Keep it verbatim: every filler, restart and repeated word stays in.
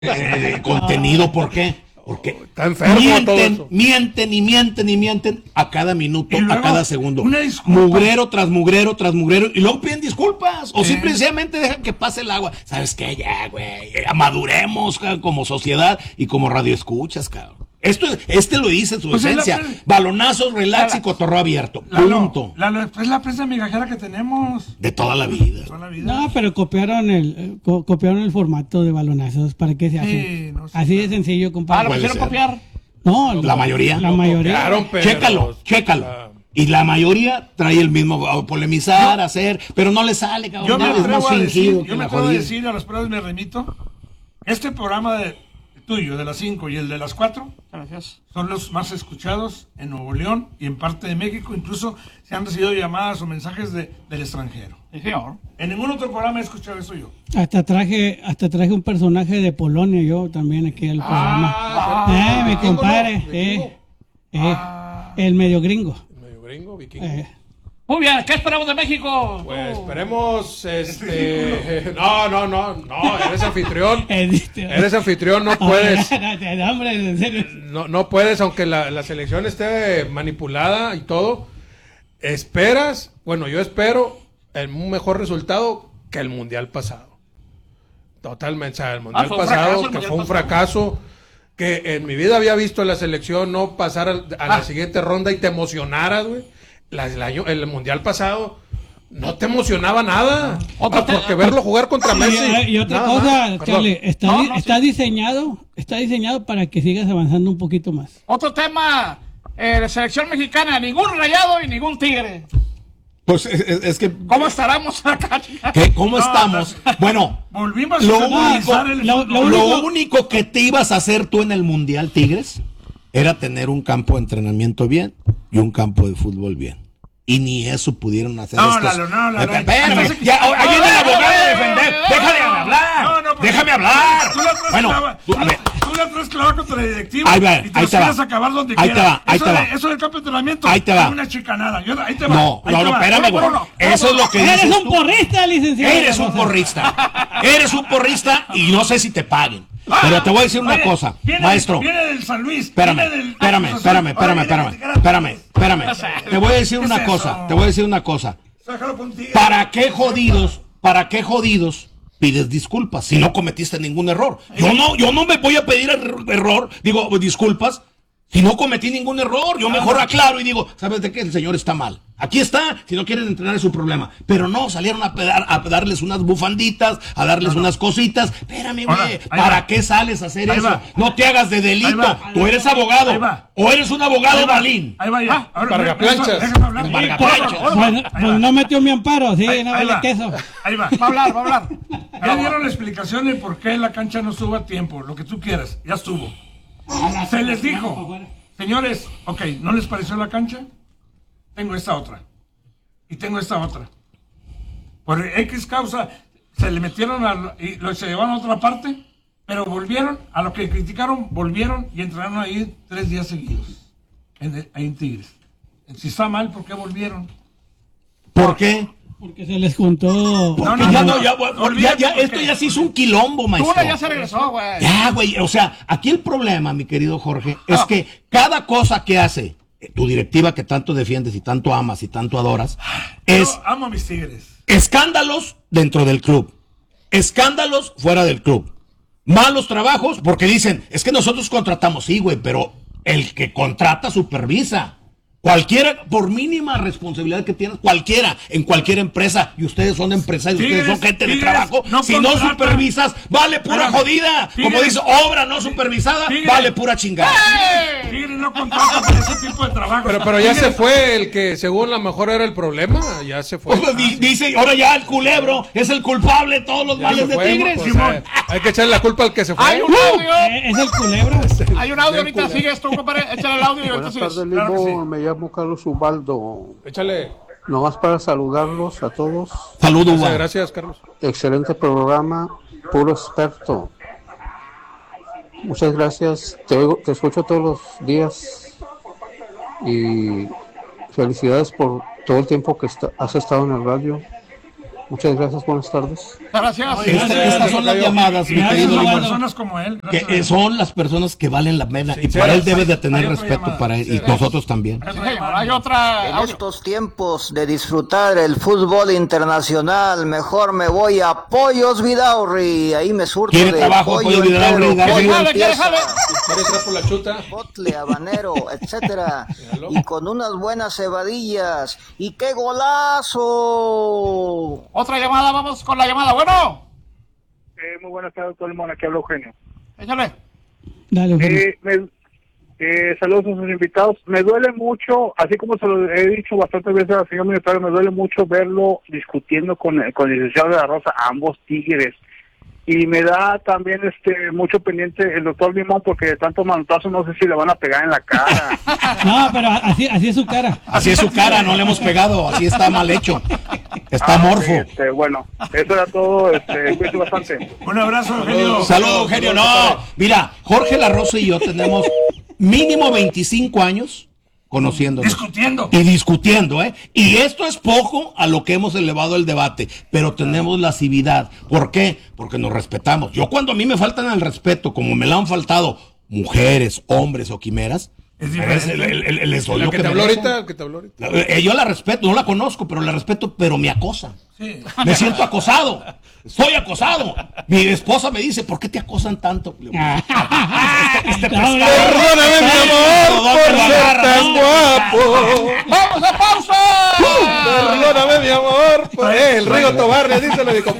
Eh, contenido, ¿por qué? Porque está enfermo mienten, todo eso. mienten y mienten y mienten a cada minuto, luego, a cada segundo. una disculpa. Mugrero tras mugrero tras mugrero. Y luego piden disculpas. O Sí. simplemente dejan que pase el agua. ¿Sabes qué? Ya, güey. Maduremos cabrón, como sociedad y como radioescuchas, cabrón. Esto, este lo dice en su Pues es la esencia. pre- Balonazos, relax La- y cotorreo abierto. Lalo, Punto. Lalo, es la prensa migajera que tenemos De toda la vida. toda la vida. No, pero copiaron el eh, co- copiaron el formato de balonazos. ¿Para qué se hace? Sí, no sé. Así de sencillo, Ah, lo compadre. Puede quisieron ser. copiar. No, La mayoría. La mayoría. Copiaron, pero- Chécalo, chécalo. Ah. Y la mayoría trae el mismo a polemizar, a hacer, pero no le sale, cabrón. Yo me Ya es más atrevo a decir, fingido yo que me la atrevo a jodida. decir, a las pruebas me remito, este programa de tuyo, de las cinco y el de las cuatro, Gracias. son los más escuchados en Nuevo León y en parte de México. Incluso se han recibido llamadas o mensajes de, del extranjero. Sí, señor. En ningún otro programa he escuchado eso yo. Hasta traje, hasta traje un personaje de Polonia yo también aquí al programa. Ah, eh, mi compadre, eh, eh, el medio gringo. Medio gringo, vikingo. Eh, Muy bien, ¿qué esperamos de México? Pues esperemos, este... No, no, no, no, eres anfitrión. este, Eres anfitrión, no puedes. Hombre, en serio. No, no puedes, aunque la, la selección esté manipulada y todo. Esperas, bueno, yo espero el, un mejor resultado que el mundial pasado. Totalmente, o sea, el mundial fue un pasado, fracaso el que mundial fue un pasado. fracaso, que en mi vida había visto a la selección no pasar al- a, la Ah. siguiente ronda y te emocionaras, güey. La- el, año- el mundial pasado no te emocionaba nada. Otro Ah, te- porque verlo jugar contra Y, Messi. y otra nada cosa, más. Perdón. Charlie, está, No, di- no, está sí. diseñado, está diseñado para que sigas avanzando un poquito más. Otro tema, eh, la selección mexicana, ningún Rayado y ningún Tigre. Pues es, es- es que. ¿Cómo estaremos acá? ¿qué? ¿Cómo No, estamos? Bueno, Volvimos Lo a centralizar único- el lo- fútbol. lo lo único que te ibas a hacer tú en el Mundial Tigres era tener un campo de entrenamiento bien y un campo de fútbol bien. Y ni eso pudieron hacer No, estos. Lalo, no, Lalo. Espérame, ya, ahí viene el abogado a defender. Déjame hablar. No, no, porque- Déjame hablar. Tú la traes Bueno, clava- tú- tú a la- ver. tú la traes clavada contra la directiva Ahí va, y te ahí los te va. quieres acabar donde Ahí te quieras. va, ahí eso te de- va. Eso del campo de entrenamiento Ahí te va. es una chicanada. Yo- ahí te va. No, ahí no, te no, va. espérame, Uno güey. por uno. Eso es lo que Eres dices un tú. porrista, licenciado. Eres un porrista. Eres un porrista y no sé si te paguen. Pero te voy a decir una Oye, cosa, viene- maestro. Viene del San Luis. Espérame, viene del- espérame, Cruz Azul. espérame, Ahora espérame, viene espérame, del- espérame, espérame. Te voy a decir ¿Qué una es cosa, eso? te voy a decir una cosa. Sácalo con tigre. ¿Para qué jodidos, para qué jodidos pides disculpas si no cometiste ningún error? Yo no, yo no me voy a pedir er- error, digo, disculpas, si no cometí ningún error. Yo mejor aclaro y digo, ¿sabes de qué? El señor está mal. Aquí está, si no quieren entrenar es su problema. Pero no, salieron a, pedar- a darles unas bufanditas, a darles unas cositas. Espérame, Ahora, güey, ahí ¿para va. qué sales a hacer Ahí eso? va. No te hagas de Ahí delito. va. Tú eres abogado. Ahí va. O eres un abogado Ahí va, balín. Ahí va ya. Ahora, Vargaplanchas. déjame- déjame hablar. Vargaplanchas. Ahora, Pues, ahí pues va. no metió mi amparo, sí, Ahí- no ahí vale va. queso. Ahí va. Va a hablar, va a hablar. Ya dieron la explicación de por qué la cancha no estuvo a tiempo, lo que tú quieras, ya estuvo. Se les dijo, señores, ok, ¿no les pareció la cancha? Tengo esta otra. Y tengo esta otra. Por X causa, se le metieron a, y lo, se llevaron a otra parte, pero volvieron, a lo que criticaron, volvieron y entraron ahí tres días seguidos, en, el- ahí en Tigres. Si está mal, ¿por qué volvieron? ¿Por qué? Porque se les juntó. No, Porque no, ya no, no, ya, no, ya, olvídate ya, porque- esto ya se hizo un quilombo, maestro. Tula ya se regresó, güey. Ya, güey, o sea, aquí el problema, mi querido Jorge, es Ah. que cada cosa que hace eh, tu directiva que tanto defiendes y tanto amas y tanto adoras, es Yo amo a mis Tigres. escándalos dentro del club, escándalos fuera del club, malos trabajos, porque dicen, es que nosotros contratamos, sí, güey, pero el que contrata supervisa. Cualquiera, por mínima responsabilidad que tienes, cualquiera, en cualquier empresa, y ustedes son empresarios, Tigres, ustedes son gente de Tigres, trabajo, no si no contrata. supervisas, vale pura Espérame, jodida. Como Tigres, dice, obra no supervisada, Tigres, vale pura chingada. Tigres no contrata para ese tipo de trabajo. Pero, pero ya se fue el que según la mejor era el problema, ya se fue. Pues, di- dice, ahora ya el culebro es el culpable de todos los Ya males se de fue, Tigres. pues, Simón. eh, hay que echarle la culpa al que se fue. Hay un audio. Eh, Es el culebro. Hay un audio ahorita, sigue esto, compadre. Échale el audio y ahorita Buenas sigues. tardes, Claro que Limón. sí. Me llamo Carlos Ubaldo. Échale. Nomás para saludarlos a todos. Saludos, Muchas güey. gracias, Carlos. Excelente programa, puro experto. Muchas gracias. Te, oigo- te escucho todos los días. Y felicidades por todo el tiempo que está- has estado en el radio. Muchas gracias, buenas tardes. Gracias. Esta- estas son las llamadas, mi Gracias querido a Lima, personas como él. que gracias a eh, él. son las personas que valen la pena y Sinceras. para él debe de tener Hay otra respeto llamada. para él y nosotros también. Sí, señor, hay otra. En audio. estos tiempos de disfrutar el fútbol internacional, mejor me voy a Pollos Vidaurri. Ahí me surto ¿Quiere de trabajo, pollo Pollo Vidaurri? entero, Dale. pollo Jale, en ¿quiere pieza, jale? ¿Quiere entrar por la chuta? potle, habanero, etcétera, y con unas buenas cebadillas. ¡Y qué golazo! Otra llamada, vamos con la llamada. Bueno, Eh, muy buenas tardes, todo el mundo. Aquí habla Eugenio. échale. Dale, Eugenio. Eh, me- eh, saludos a sus invitados. Me duele mucho, así como se lo he dicho bastantes veces al señor ministro, me duele mucho verlo discutiendo con, el- con el licenciado de la Rosa, ambos tigres. Y me da también este mucho pendiente el doctor Limón, porque de tanto manotazo no sé si le van a pegar en la cara. No, pero así, así es su cara. Así es su cara, no le hemos pegado, así está mal hecho. Está Ah, morfo. sí, este, bueno, eso era todo. Este, cuídense bastante. Un abrazo, Eugenio. Saludos, Eugenio. No, mira, Jorge La Rosa y yo tenemos mínimo veinticinco años conociéndonos. Discutiendo. Y discutiendo, ¿eh? Y esto es poco a lo que hemos elevado el debate, pero tenemos la civilidad. ¿Por qué? Porque nos respetamos. Yo cuando a mí me faltan el respeto, como me lo han faltado mujeres, hombres o quimeras, Es pues, diferente. el- el- el- el- les doy La lo que que te habló merezco. ahorita, el que te habló ahorita. Eh, Yo la respeto, no la conozco, pero la respeto, pero me acosa. Sí. Me siento acosado. Soy acosado. Mi esposa me dice, ¿por qué te acosan tanto? Le digo, Este, este pescado. Perdóname, mi amor, ¿Dónde por lo ser agarras? tan guapo. ¡Vamos a pausa! Perdóname, mi amor. por- Eh, el Rigo Tobar, le dice, le dijo,